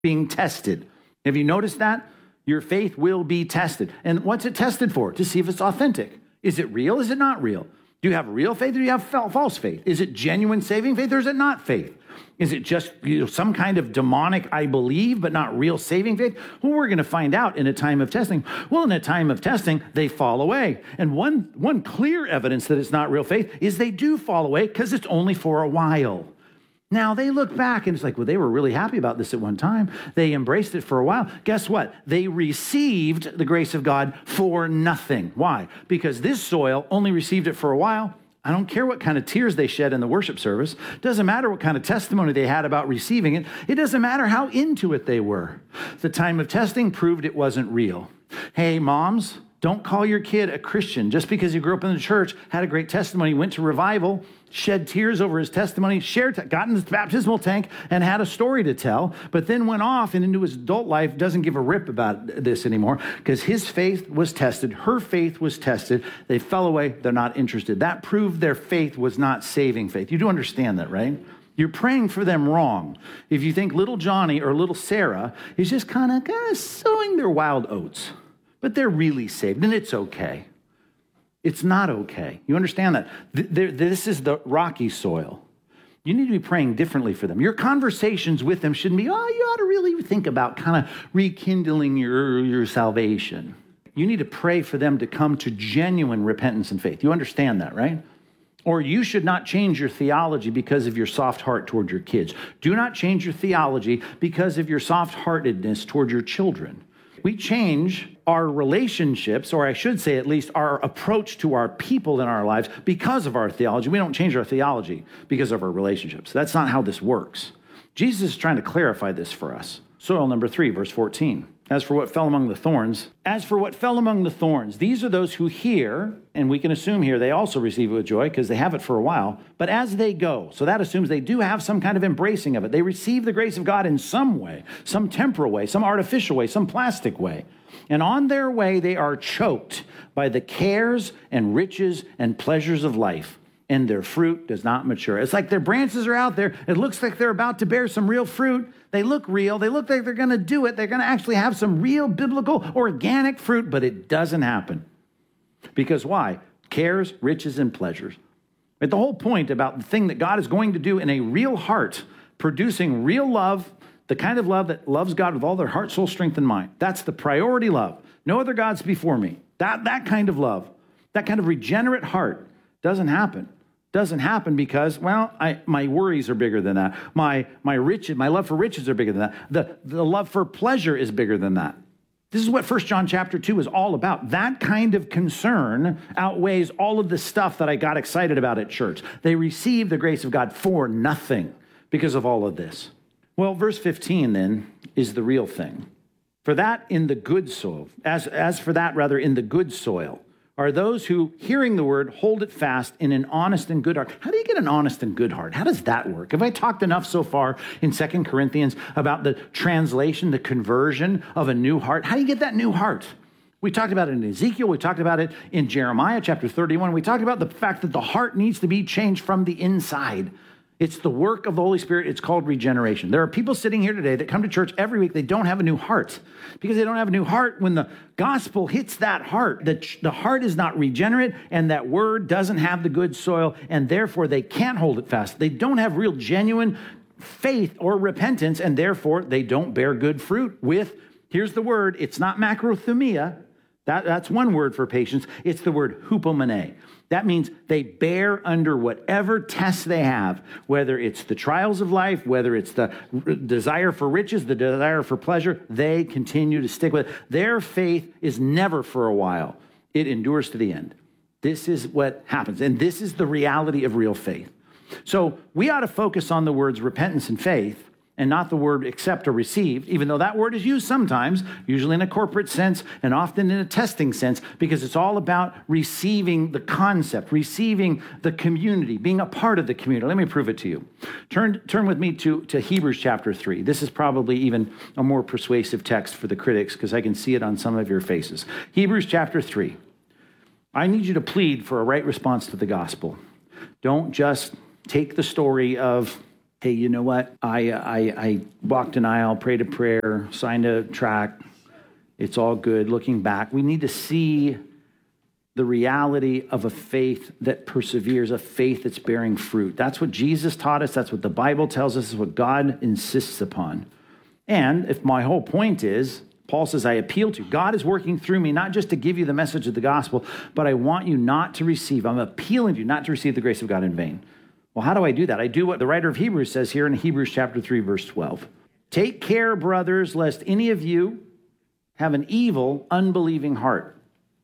being tested. Have you noticed that? Your faith will be tested. And what's it tested for? To see if it's authentic. Is it real? Is it not real? Do you have real faith or do you have false faith? Is it genuine saving faith or is it not faith? Is it just some kind of demonic, I believe, but not real saving faith? Well, we're going to find out in a time of testing. Well, in a time of testing, they fall away. And one clear evidence that it's not real faith is they do fall away because it's only for a while. Now, they look back and it's like, well, they were really happy about this at one time. They embraced it for a while. Guess what? They received the grace of God for nothing. Why? Because this soil only received it for a while. I don't care what kind of tears they shed in the worship service. It doesn't matter what kind of testimony they had about receiving it. It doesn't matter how into it they were. The time of testing proved it wasn't real. Hey, moms, don't call your kid a Christian just because he grew up in the church, had a great testimony, went to revival, shed tears over his testimony, got in the baptismal tank, and had a story to tell, but then went off and into his adult life, doesn't give a rip about this anymore because his faith was tested, her faith was tested, they fell away, they're not interested. That proved their faith was not saving faith. You do understand that, right? You're praying for them wrong. If you think little Johnny or little Sarah is just kind of sowing their wild oats, but they're really saved, and it's okay. It's not okay. You understand that? This is the rocky soil. You need to be praying differently for them. Your conversations with them shouldn't be, you ought to really think about kind of rekindling your salvation. You need to pray for them to come to genuine repentance and faith. You understand that, right? Or you should not change your theology because of your soft heart toward your kids. Do not change your theology because of your soft-heartedness toward your children. We change our relationships, or I should say at least our approach to our people in our lives because of our theology. We don't change our theology because of our relationships. That's not how this works. Jesus is trying to clarify this for us. Soil number 3, verse 14. As for what fell among the thorns, these are those who hear, and we can assume here they also receive it with joy because they have it for a while, but as they go, so that assumes they do have some kind of embracing of it. They receive the grace of God in some way, some temporal way, some artificial way, some plastic way. And on their way, they are choked by the cares and riches and pleasures of life, and their fruit does not mature. It's like their branches are out there. It looks like they're about to bear some real fruit. They look real. They look like they're going to do it. They're going to actually have some real biblical organic fruit, but it doesn't happen. Because why? Cares, riches, and pleasures. But the whole point about the thing that God is going to do in a real heart, producing real love, the kind of love that loves God with all their heart, soul, strength, and mind. That's the priority love. No other gods before me. That kind of love, that kind of regenerate heart doesn't happen. Doesn't happen because, my worries are bigger than that. My love for riches are bigger than that. The love for pleasure is bigger than that. This is what 1 John chapter 2 is all about. That kind of concern outweighs all of the stuff that I got excited about at church. They receive the grace of God for nothing because of all of this. Well, verse 15 then is the real thing. For that in the good soil, as for that rather in the good soil, are those who, hearing the word, hold it fast in an honest and good heart. How do you get an honest and good heart? How does that work? Have I talked enough so far in 2 Corinthians about the translation, the conversion of a new heart? How do you get that new heart? We talked about it in Ezekiel. We talked about it in Jeremiah chapter 31. We talked about the fact that the heart needs to be changed from the inside. It's the work of the Holy Spirit. It's called regeneration. There are people sitting here today that come to church every week. They don't have a new heart because they don't have a new heart. When the gospel hits that heart, the heart is not regenerate and that word doesn't have the good soil and therefore they can't hold it fast. They don't have real genuine faith or repentance and therefore they don't bear good fruit with, here's the word, it's not macrothumia. That's one word for patience. It's the word hupomene. That means they bear under whatever tests they have, whether it's the trials of life, whether it's the desire for riches, the desire for pleasure, they continue to stick with it. Their faith is never for a while. It endures to the end. This is what happens. And this is the reality of real faith. So we ought to focus on the words repentance and faith and not the word accept or receive, even though that word is used sometimes, usually in a corporate sense and often in a testing sense, because it's all about receiving the concept, receiving the community, being a part of the community. Let me prove it to you. Turn with me to Hebrews chapter 3. This is probably even a more persuasive text for the critics because I can see it on some of your faces. Hebrews chapter 3. I need you to plead for a right response to the gospel. Don't just take the story of hey, you know what? I walked an aisle, prayed a prayer, signed a tract. It's all good. Looking back, we need to see the reality of a faith that perseveres, a faith that's bearing fruit. That's what Jesus taught us. That's what the Bible tells us. Is what God insists upon. And if my whole point is, Paul says, I appeal to you. God is working through me, not just to give you the message of the gospel, but I want you not to receive. I'm appealing to you not to receive the grace of God in vain. Well, how do I do that? I do what the writer of Hebrews says here in Hebrews chapter 3, verse 12. Take care, brothers, lest any of you have an evil, unbelieving heart.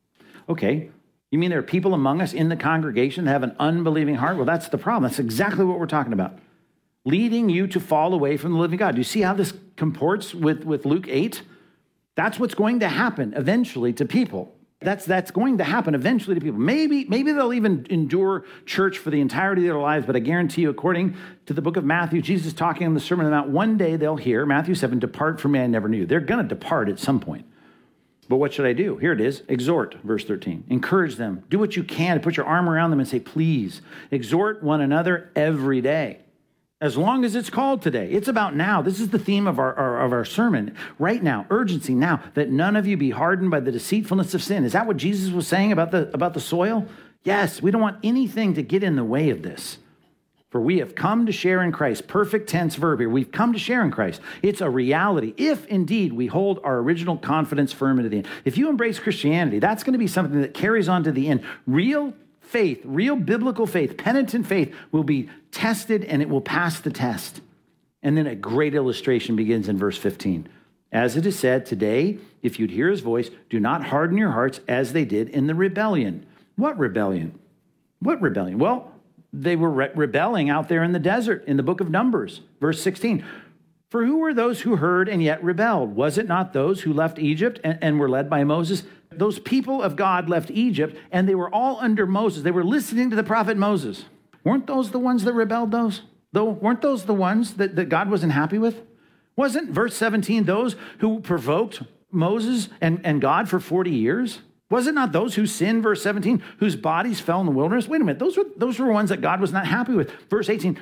Okay, you mean there are people among us in the congregation that have an unbelieving heart? Well, that's the problem. That's exactly what we're talking about. Leading you to fall away from the living God. Do you see how this comports with Luke 8? That's what's going to happen eventually to people. That's going to happen eventually to people. Maybe they'll even endure church for the entirety of their lives, but I guarantee you, according to the book of Matthew, Jesus talking on the Sermon on the Mount, one day they'll hear, Matthew 7, depart from me, I never knew you. They're going to depart at some point. But what should I do? Here it is. Exhort, verse 13. Encourage them. Do what you can to put your arm around them and say, please, exhort one another every day. As long as it's called today. It's about now. This is the theme of our sermon. Right now, urgency now, that none of you be hardened by the deceitfulness of sin. Is that what Jesus was saying about the soil? Yes, we don't want anything to get in the way of this. For we have come to share in Christ. Perfect tense verb here. We've come to share in Christ. It's a reality. If indeed we hold our original confidence firm into the end. If you embrace Christianity, that's going to be something that carries on to the end. Real faith, real biblical faith, penitent faith will be tested and it will pass the test. And then a great illustration begins in verse 15. As it is said, today, if you'd hear his voice, do not harden your hearts as they did in the rebellion. What rebellion? What rebellion? Well, they were rebelling out there in the desert in the book of Numbers, verse 16. For who were those who heard and yet rebelled? Was it not those who left Egypt and were led by Moses? Those people of God left Egypt and they were all under Moses. They were listening to the prophet Moses. Weren't those the ones that rebelled weren't those the ones that God wasn't happy with? Wasn't verse 17 those who provoked Moses and God for 40 years? Was it not those who sinned, verse 17, whose bodies fell in the wilderness? Wait a minute, those were ones that God was not happy with. Verse 18,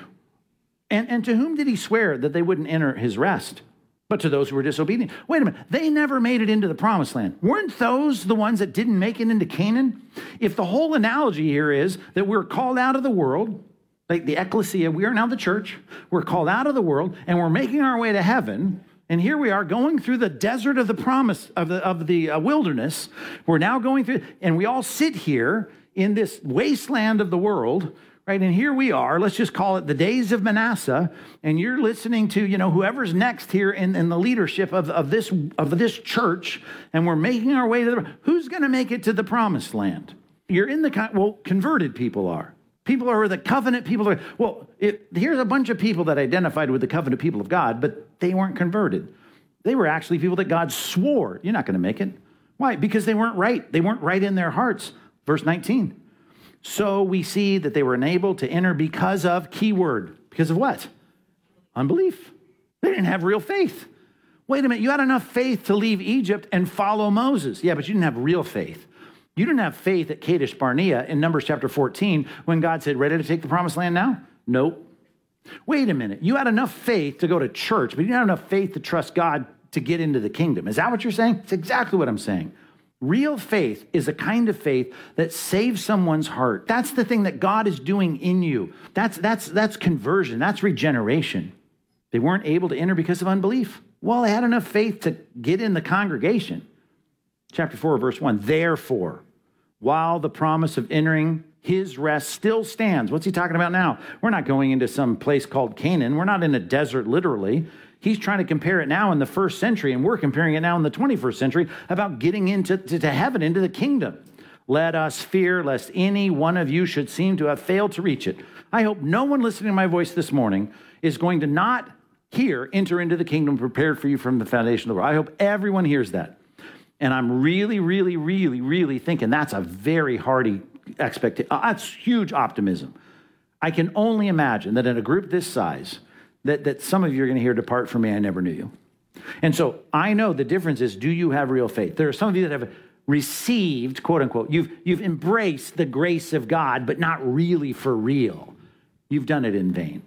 and to whom did he swear that they wouldn't enter his rest? But to those who were disobedient. Wait a minute, they never made it into the promised land. Weren't those the ones that didn't make it into Canaan? If the whole analogy here is that we're called out of the world, like the ecclesia, we are now the church, we're called out of the world, and we're making our way to heaven. And here we are going through the desert of the promise of the wilderness. We're now going through, and we all sit here in this wasteland of the world, right? And here we are. Let's just call it the days of Manasseh. And you're listening to, whoever's next here in the leadership of this church. And we're making our way to who's going to make it to the promised land? You're in converted people are. People are the covenant people. Here's a bunch of people that identified with the covenant people of God, but they weren't converted. They were actually people that God swore, you're not going to make it. Why? Because they weren't right. They weren't right in their hearts. Verse 19. So we see that they were unable to enter because of, keyword, because of what? Unbelief. They didn't have real faith. Wait a minute, you had enough faith to leave Egypt and follow Moses. Yeah, but you didn't have real faith. You didn't have faith at Kadesh Barnea in Numbers chapter 14 when God said, ready to take the promised land now? Nope. Wait a minute. You had enough faith to go to church, but you didn't have enough faith to trust God to get into the kingdom. Is that what you're saying? It's exactly what I'm saying. Real faith is a kind of faith that saves someone's heart. That's the thing that God is doing in you. That's conversion. That's regeneration. They weren't able to enter because of unbelief. Well, they had enough faith to get in the congregation. Chapter 4, verse 1, therefore, while the promise of entering his rest still stands. What's he talking about now? We're not going into some place called Canaan. We're not in a desert, literally. He's trying to compare it now in the first century, and we're comparing it now in the 21st century about getting into heaven, into the kingdom. Let us fear lest any one of you should seem to have failed to reach it. I hope no one listening to my voice this morning is going to not enter into the kingdom prepared for you from the foundation of the world. I hope everyone hears that. And I'm really, really, really, really thinking that's a very hearty expectation. That's huge optimism. I can only imagine that in a group this size, that some of you are going to hear, depart from me, I never knew you. And so I know the difference is, do you have real faith? There are some of you that have received, quote unquote, you've embraced the grace of God, but not really for real. You've done it in vain.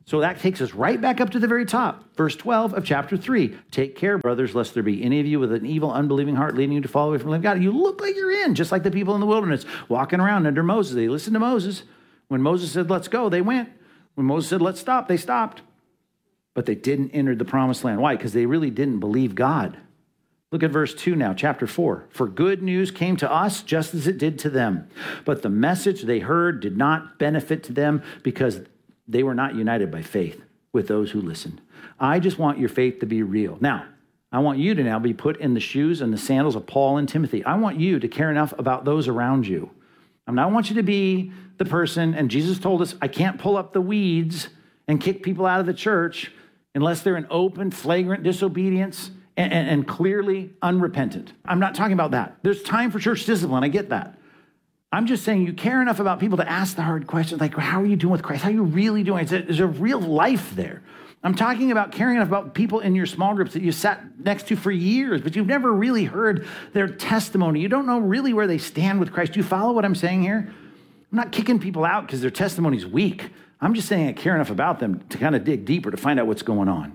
So that takes us right back up to the very top. Verse 12 of chapter 3. Take care, brothers, lest there be any of you with an evil, unbelieving heart leading you to fall away from the living God. You look like you're in, just like the people in the wilderness, walking around under Moses. They listened to Moses. When Moses said, let's go, they went. When Moses said, let's stop, they stopped. But they didn't enter the promised land. Why? Because they really didn't believe God. Look at verse 2 now, chapter 4. For good news came to us just as it did to them. But the message they heard did not benefit to them because they were not united by faith with those who listened. I just want your faith to be real. Now, I want you to now be put in the shoes and the sandals of Paul and Timothy. I want you to care enough about those around you. I want you to be the person, and Jesus told us, I can't pull up the weeds and kick people out of the church unless they're in open, flagrant disobedience and clearly unrepentant. I'm not talking about that. There's time for church discipline. I get that. I'm just saying you care enough about people to ask the hard questions, like, how are you doing with Christ? How are you really doing? There's a real life there. I'm talking about caring enough about people in your small groups that you sat next to for years, but you've never really heard their testimony. You don't know really where they stand with Christ. Do you follow what I'm saying here? I'm not kicking people out because their testimony's weak. I'm just saying I care enough about them to kind of dig deeper to find out what's going on.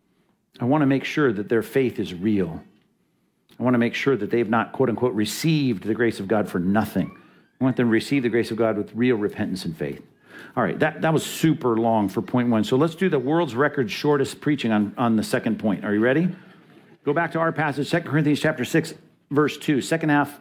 I want to make sure that their faith is real. I want to make sure that they've not, quote unquote, received the grace of God for nothing. I want them to receive the grace of God with real repentance and faith. All right, that was super long for point one. So let's do the world's record shortest preaching on the second point. Are you ready? Go back to our passage, 2 Corinthians chapter 6, verse 2, second half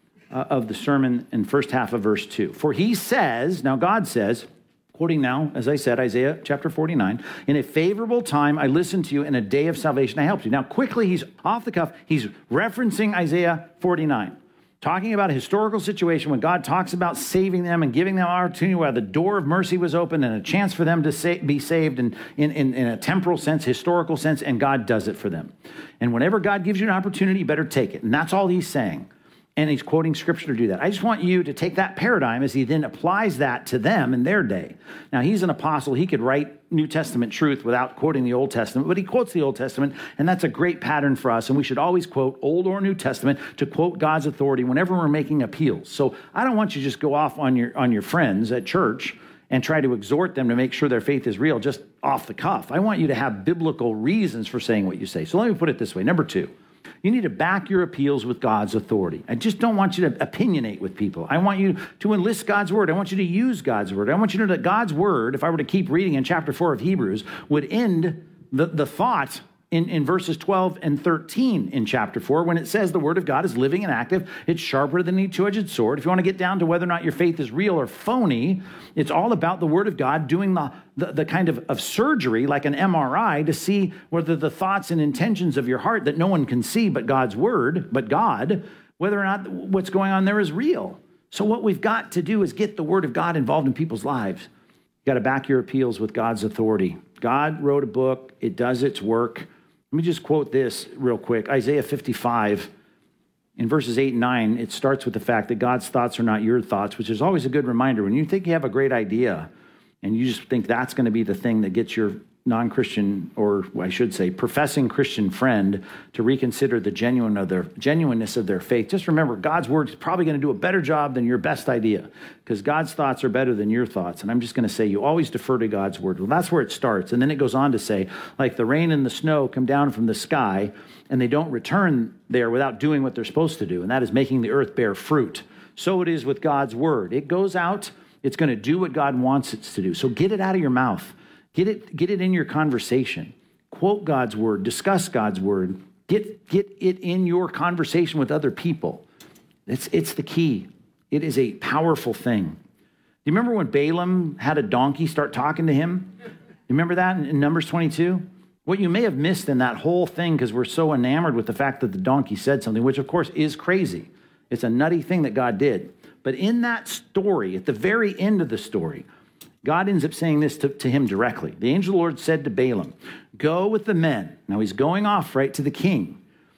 of the sermon and first half of verse 2. For he says, now God says, quoting now, as I said, Isaiah chapter 49, in a favorable time I listened to you, in a day of salvation I helped you. Now quickly, he's off the cuff, he's referencing Isaiah 49. Talking about a historical situation when God talks about saving them and giving them opportunity where the door of mercy was open and a chance for them to be saved in a temporal sense, historical sense, and God does it for them. And whenever God gives you an opportunity, you better take it. And that's all he's saying. And he's quoting scripture to do that. I just want you to take that paradigm as he then applies that to them in their day. Now, he's an apostle. He could write New Testament truth without quoting the Old Testament, but he quotes the Old Testament, and that's a great pattern for us. And we should always quote Old or New Testament to quote God's authority whenever we're making appeals. So I don't want you to just go off on your friends at church and try to exhort them to make sure their faith is real just off the cuff. I want you to have biblical reasons for saying what you say. So let me put it this way. Number 2. You need to back your appeals with God's authority. I just don't want you to opinionate with people. I want you to enlist God's word. I want you to use God's word. I want you to know that God's word, if I were to keep reading in chapter 4 of Hebrews, would end the thought in verses 12 and 13 in chapter 4 when it says the word of God is living and active. It's sharper than any two-edged sword. If you want to get down to whether or not your faith is real or phony, it's all about the word of God doing the kind of surgery like an MRI to see whether the thoughts and intentions of your heart that no one can see but God's word, but God, whether or not what's going on there is real. So what we've got to do is get the word of God involved in people's lives. You got to back your appeals with God's authority. God wrote a book. It does its work. Let me just quote this real quick. Isaiah 55, in verses 8 and 9, it starts with the fact that God's thoughts are not your thoughts, which is always a good reminder. When you think you have a great idea and you just think that's going to be the thing that gets your non-Christian, or I should say professing Christian friend to reconsider the genuineness of their faith, just remember God's word is probably going to do a better job than your best idea because God's thoughts are better than your thoughts. And I'm just going to say you always defer to God's word. Well, that's where it starts. And then it goes on to say, like the rain and the snow come down from the sky and they don't return there without doing what they're supposed to do. And that is making the earth bear fruit. So it is with God's word. It goes out. It's going to do what God wants it to do. So get it out of your mouth. Get it in your conversation. Quote God's word. Discuss God's word. Get it in your conversation with other people. It's the key. It is a powerful thing. Do you remember when Balaam had a donkey start talking to him? You remember that in Numbers 22? What you may have missed in that whole thing, because we're so enamored with the fact that the donkey said something, which of course is crazy. It's a nutty thing that God did. But in that story, at the very end of the story, God ends up saying this to him directly. The angel of the Lord said to Balaam, go with the men. Now he's going off right to the king.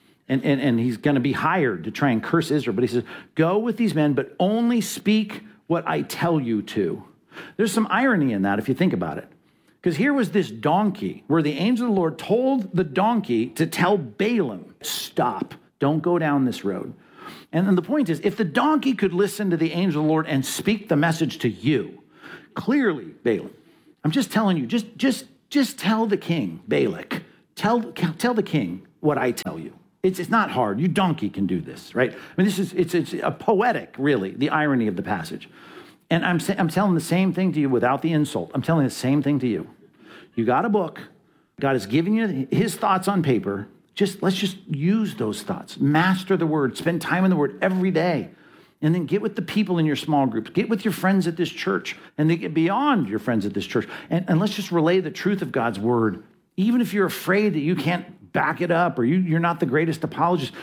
And he's going to be hired to try and curse Israel. But he says, go with these men, but only speak what I tell you to. There's some irony in that if you think about it. Because here was this donkey where the angel of the Lord told the donkey to tell Balaam, stop, don't go down this road. And then the point is, if the donkey could listen to the angel of the Lord and speak the message to you, clearly, Balaam, I'm just telling you, just tell the king, Balak, tell the king what I tell you. It's not hard. You donkey can do this, right? I mean, it's a poetic, really, the irony of the passage. And I'm telling the same thing to you without the insult. I'm telling the same thing to you. You got a book. God has given you his thoughts on paper. Let's just use those thoughts. Master the word. Spend time in the word every day. And then get with the people in your small groups. Get with your friends at this church. And then get beyond your friends at this church. And let's just relay the truth of God's word. Even if you're afraid that you can't back it up or you're not the greatest apologist,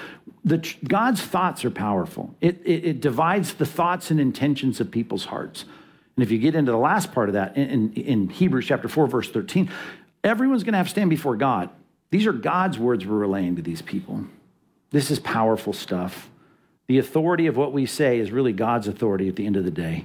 God's thoughts are powerful. It divides the thoughts and intentions of people's hearts. And if you get into the last part of that, in Hebrews chapter 4, verse 13, everyone's going to have to stand before God. These are God's words we're relaying to these people. This is powerful stuff. The authority of what we say is really God's authority at the end of the day.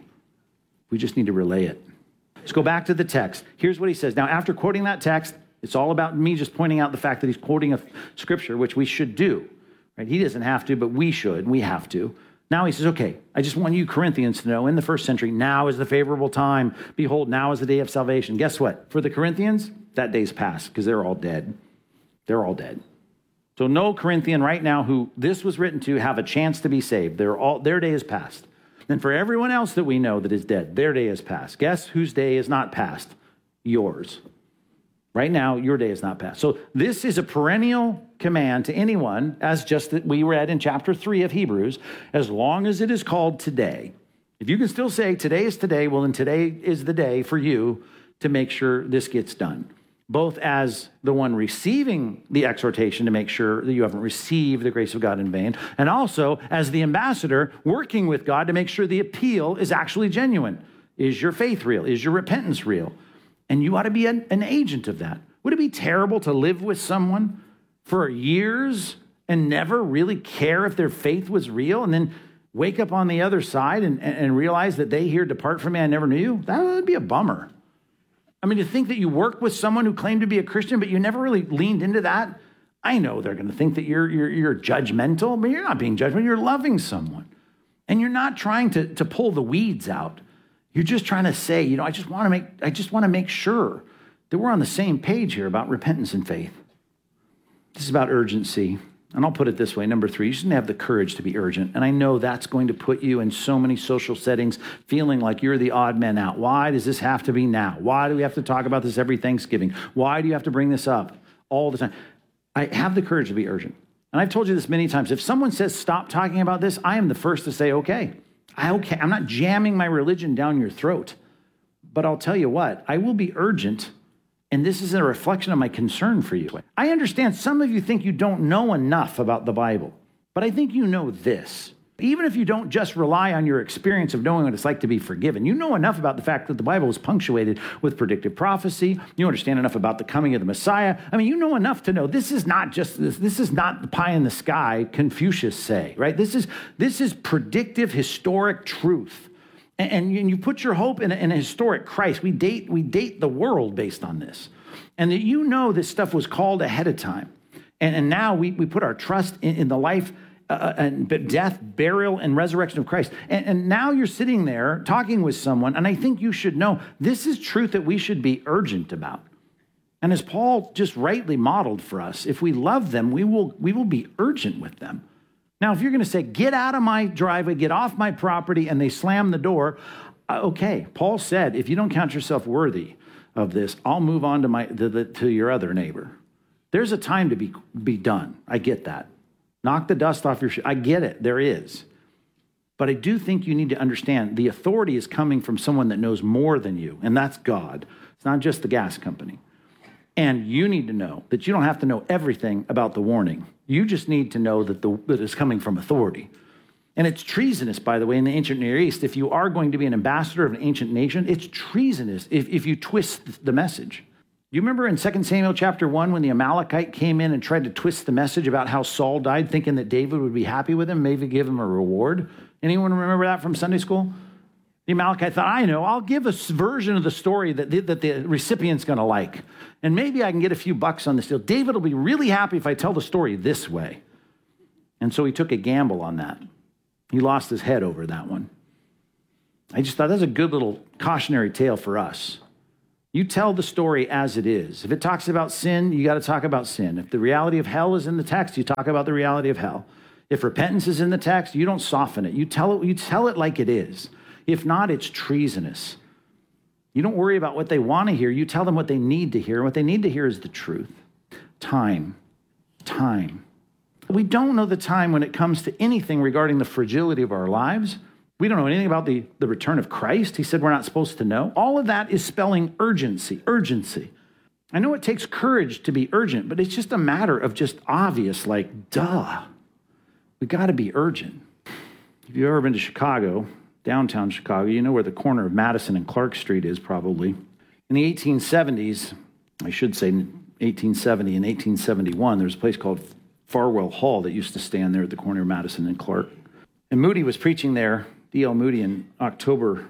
We just need to relay it. Let's go back to the text. Here's what he says. Now, after quoting that text, it's all about me just pointing out the fact that he's quoting a scripture, which we should do. Right? He doesn't have to, but we should, and we have to. Now he says, okay, I just want you Corinthians to know in the first century, now is the favorable time. Behold, now is the day of salvation. Guess what? For the Corinthians, that day's past because they're all dead. They're all dead. So no Corinthian right now who this was written to have a chance to be saved. Their day is past. And for everyone else that we know that is dead, their day is past. Guess whose day is not past? Yours. Right now, your day is not past. So this is a perennial command to anyone, as just that we read in chapter 3 of Hebrews, as long as it is called today. If you can still say today is today, well, then today is the day for you to make sure this gets done. Both as the one receiving the exhortation to make sure that you haven't received the grace of God in vain, and also as the ambassador working with God to make sure the appeal is actually genuine. Is your faith real? Is your repentance real? And you ought to be an agent of that. Would it be terrible to live with someone for years and never really care if their faith was real and then wake up on the other side and realize that they here depart from me, I never knew you? That would be a bummer. I mean, to think that you work with someone who claimed to be a Christian, but you never really leaned into that. I know they're going to think that you're judgmental, but you're not being judgmental. You're loving someone. And you're not trying to pull the weeds out. You're just trying to say, I just want to make sure that we're on the same page here about repentance and faith. This is about urgency. And I'll put it this way, number 3, you shouldn't have the courage to be urgent. And I know that's going to put you in so many social settings feeling like you're the odd man out. Why does this have to be now? Why do we have to talk about this every Thanksgiving? Why do you have to bring this up all the time? I have the courage to be urgent. And I've told you this many times. If someone says, stop talking about this, I am the first to say, okay. I'm not jamming my religion down your throat. But I'll tell you what, I will be urgent. And this is a reflection of my concern for you. I understand some of you think you don't know enough about the Bible, but I think you know this. Even if you don't just rely on your experience of knowing what it's like to be forgiven, you know enough about the fact that the Bible is punctuated with predictive prophecy. You understand enough about the coming of the Messiah. I mean, you know enough to know this is not just this is not the pie in the sky, Confucius say, right? This is predictive, historic truth. And you put your hope in a historic Christ. We date the world based on this. And that this stuff was called ahead of time. And now we put our trust in the life and death, burial, and resurrection of Christ. And now you're sitting there talking with someone, and I think you should know this is truth that we should be urgent about. And as Paul just rightly modeled for us, if we love them, we will be urgent with them. Now, if you're going to say, get out of my driveway, get off my property, and they slam the door, okay. Paul said, if you don't count yourself worthy of this, I'll move on to your other neighbor. There's a time to be done. I get that. Knock the dust off your shoes. I get it. There is. But I do think you need to understand the authority is coming from someone that knows more than you, and that's God. It's not just the gas company. And you need to know that you don't have to know everything about the warning. You just need to know that it's coming from authority. And it's treasonous, by the way, in the ancient Near East. If you are going to be an ambassador of an ancient nation, it's treasonous if you twist the message. You remember in 2 Samuel chapter 1 when the Amalekite came in and tried to twist the message about how Saul died, thinking that David would be happy with him, maybe give him a reward? Anyone remember that from Sunday school? The Amalekite thought, I know, I'll give a version of the story that the recipient's going to like. And maybe I can get a few bucks on this deal. David will be really happy if I tell the story this way. And so he took a gamble on that. He lost his head over that one. I just thought that's a good little cautionary tale for us. You tell the story as it is. If it talks about sin, you got to talk about sin. If the reality of hell is in the text, you talk about the reality of hell. If repentance is in the text, you don't soften it. You tell it like it is. If not, it's treasonous. You don't worry about what they want to hear. You tell them what they need to hear. And what they need to hear is the truth. Time. We don't know the time when it comes to anything regarding the fragility of our lives. We don't know anything about the return of Christ. He said we're not supposed to know. All of that is spelling urgency. I know it takes courage to be urgent, but it's just a matter of just obvious, like, duh. We got to be urgent. If you've ever been to Chicago, downtown Chicago, you know where the corner of Madison and Clark Street is probably. In the 1870s, I should say 1870 and 1871, there's a place called Farwell Hall that used to stand there at the corner of Madison and Clark. And Moody was preaching there, D.L. Moody, in October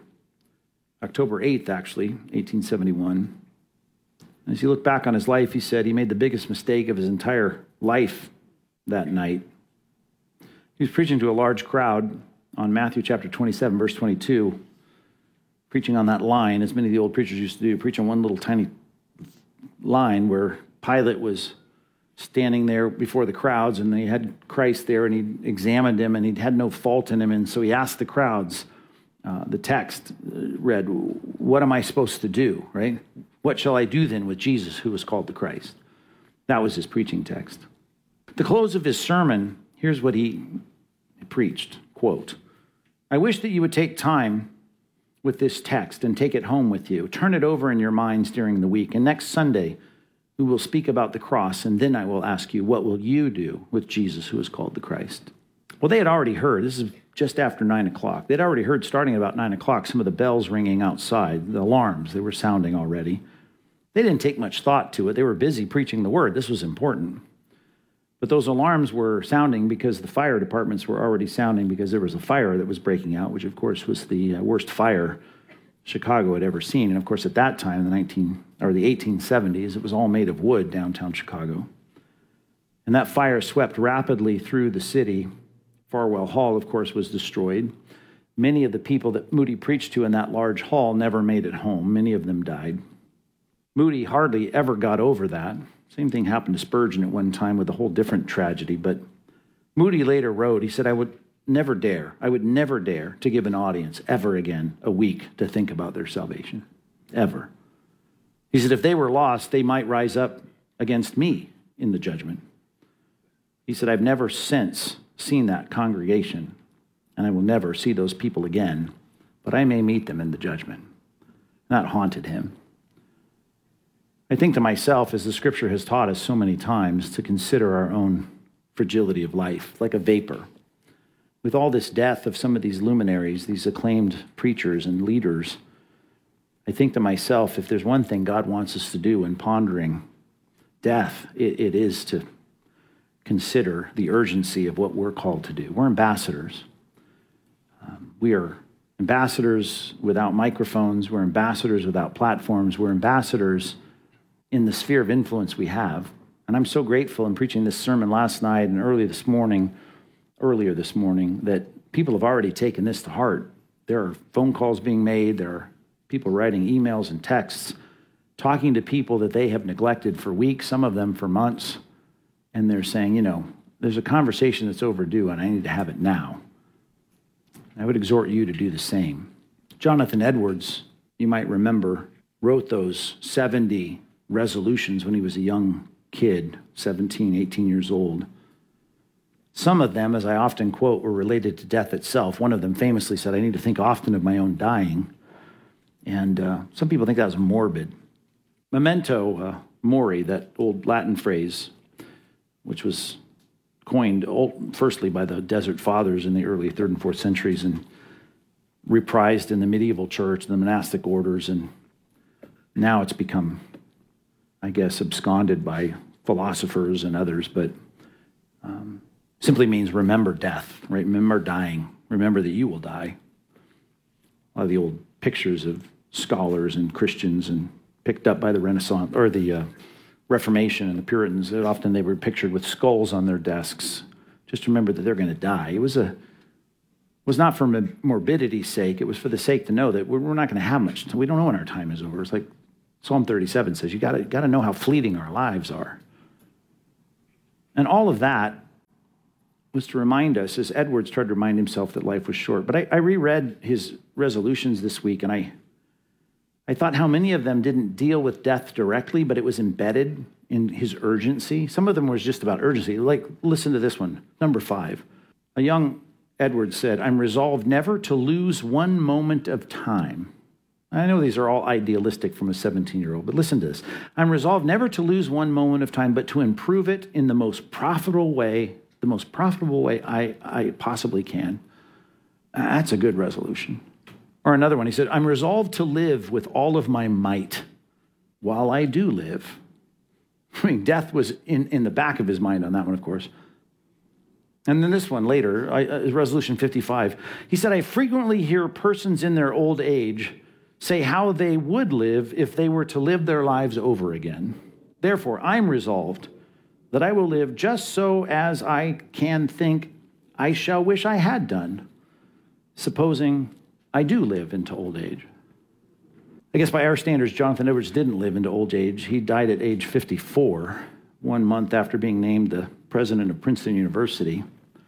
8th, actually, 1871. As he looked back on his life, he said he made the biggest mistake of his entire life that night. He was preaching to a large crowd on Matthew chapter 27, verse 22, preaching on that line, as many of the old preachers used to do, preach on one little tiny line where Pilate was standing there before the crowds, and they had Christ there, and he examined him, and he had no fault in him, and so he asked the crowds, the text read, what am I supposed to do, right? What shall I do then with Jesus, who was called the Christ? That was his preaching text. At the close of his sermon, here's what he preached, quote, I wish that you would take time with this text and take it home with you. Turn it over in your minds during the week. And next Sunday, we will speak about the cross, and then I will ask you, what will you do with Jesus, who is called the Christ? Well, they had already heard. This is just after 9 o'clock. They'd already heard, starting about 9 o'clock, some of the bells ringing outside, the alarms. They were sounding already. They didn't take much thought to it. They were busy preaching the word. This was important. But those alarms were sounding because the fire departments were already sounding because there was a fire that was breaking out, which, of course, was the worst fire Chicago had ever seen. And, of course, at that time, the 1870s, it was all made of wood, downtown Chicago. And that fire swept rapidly through the city. Farwell Hall, of course, was destroyed. Many of the people that Moody preached to in that large hall never made it home. Many of them died. Moody hardly ever got over that. Same thing happened to Spurgeon at one time with a whole different tragedy. But Moody later wrote, he said, I would never dare to give an audience ever again a week to think about their salvation, ever. He said, if they were lost, they might rise up against me in the judgment. He said, I've never since seen that congregation, and I will never see those people again, but I may meet them in the judgment. And that haunted him. I think to myself, as the scripture has taught us so many times, to consider our own fragility of life, like a vapor. With all this death of some of these luminaries, these acclaimed preachers and leaders, I think to myself, if there's one thing God wants us to do in pondering death, it is to consider the urgency of what we're called to do. We're ambassadors. We are ambassadors without microphones. We're ambassadors without platforms. We're ambassadors in the sphere of influence we have. And I'm so grateful in preaching this sermon last night and earlier this morning, that people have already taken this to heart. There are phone calls being made. There are people writing emails and texts, talking to people that they have neglected for weeks, some of them for months. And they're saying, there's a conversation that's overdue and I need to have it now. I would exhort you to do the same. Jonathan Edwards, you might remember, wrote those 70 resolutions when he was a young kid, 17, 18 years old. Some of them, as I often quote, were related to death itself. One of them famously said, I need to think often of my own dying. And some people think that was morbid. Memento mori, that old Latin phrase, which was coined firstly by the Desert Fathers in the early 3rd and 4th centuries and reprised in the medieval church, the monastic orders, and now it's become, I guess, absconded by philosophers and others, but simply means remember death, right? Remember dying. Remember that you will die. A lot of the old pictures of scholars and Christians and picked up by the Renaissance or the Reformation and the Puritans, often they were pictured with skulls on their desks. Just remember that they're going to die. It was not for morbidity's sake. It was for the sake to know that we're not going to have much. We don't know when our time is over. It's like Psalm 37 says you got to know how fleeting our lives are. And all of that was to remind us, as Edwards tried to remind himself that life was short. But I reread his resolutions this week, and I thought how many of them didn't deal with death directly, but it was embedded in his urgency. Some of them was just about urgency. Like, listen to this one, number 5. A young Edwards said, "I'm resolved never to lose one moment of time." I know these are all idealistic from a 17-year-old, but listen to this. "I'm resolved never to lose one moment of time, but to improve it in the most profitable way I possibly can." That's a good resolution. Or another one, he said, "I'm resolved to live with all of my might while I do live." I mean, death was in the back of his mind on that one, of course. And then this one later, resolution 55, he said, "I frequently hear persons in their old age say how they would live if they were to live their lives over again. Therefore, I'm resolved that I will live just so as I can think I shall wish I had done, supposing I do live into old age." I guess by our standards, Jonathan Edwards didn't live into old age. He died at age 54, 1 month after being named the president of Princeton University.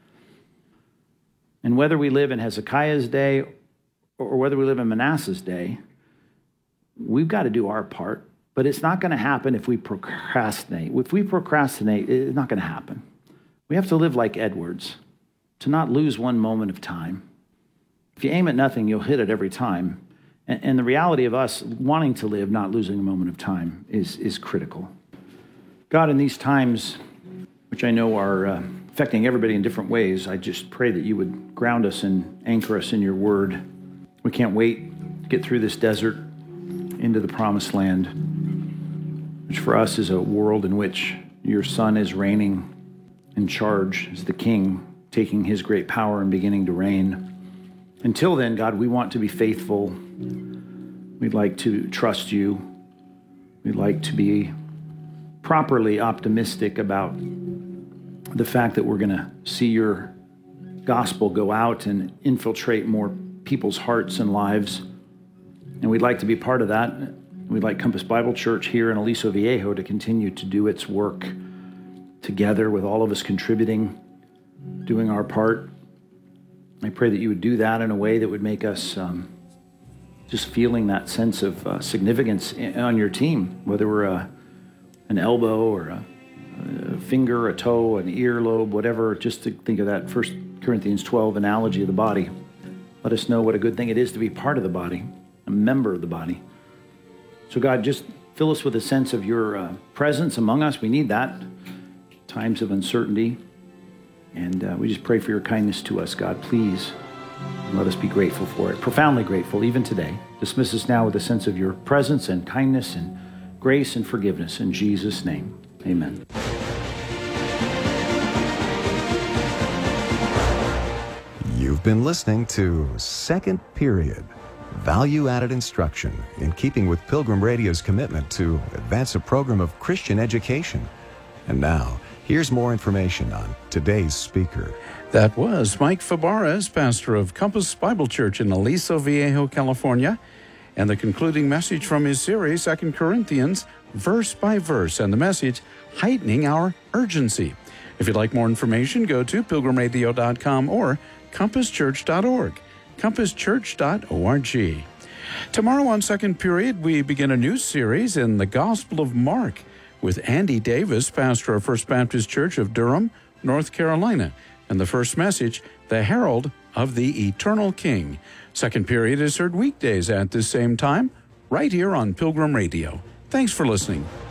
And whether we live in Hezekiah's day or whether we live in Manasseh's day, we've got to do our part. But it's not going to happen if we procrastinate. If we procrastinate, it's not going to happen. We have to live like Edwards, to not lose one moment of time. If you aim at nothing, you'll hit it every time. And the reality of us wanting to live, not losing a moment of time, is critical. God, in these times, which I know are affecting everybody in different ways, I just pray that you would ground us and anchor us in your word. We can't wait to get through this desert into the promised land, which for us is a world in which your Son is reigning in charge as the King, taking his great power and beginning to reign. Until then, God, we want to be faithful. We'd like to trust you. We'd like to be properly optimistic about the fact that we're going to see your gospel go out and infiltrate more people's hearts and lives. And we'd like to be part of that. We'd like Compass Bible Church here in Aliso Viejo to continue to do its work together with all of us contributing, doing our part. I pray that you would do that in a way that would make us just feeling that sense of significance on your team, whether we're an elbow or a finger, a toe, an earlobe, whatever, just to think of that 1 Corinthians 12 analogy of the body. Let us know what a good thing it is to be part of the body, a member of the body. So God, just fill us with a sense of your presence among us. We need that. Times of uncertainty. And we just pray for your kindness to us, God. Please let us be grateful for it, profoundly grateful, even today. Dismiss us now with a sense of your presence and kindness and grace and forgiveness. In Jesus' name, amen. You've been listening to Second Period, value-added instruction in keeping with Pilgrim Radio's commitment to advance a program of Christian education. And now, here's more information on today's speaker. That was Mike Fabarez, pastor of Compass Bible Church in Aliso Viejo, California, and the concluding message from his series, 2 Corinthians, verse by verse, and the message, Heightening Our Urgency. If you'd like more information, go to pilgrimradio.com or compasschurch.org, compasschurch.org. Tomorrow on Second Period, we begin a new series in the Gospel of Mark with Andy Davis, pastor of First Baptist Church of Durham, North Carolina. And the first message, The Herald of the Eternal King. Second Period is heard weekdays at this same time, right here on Pilgrim Radio. Thanks for listening.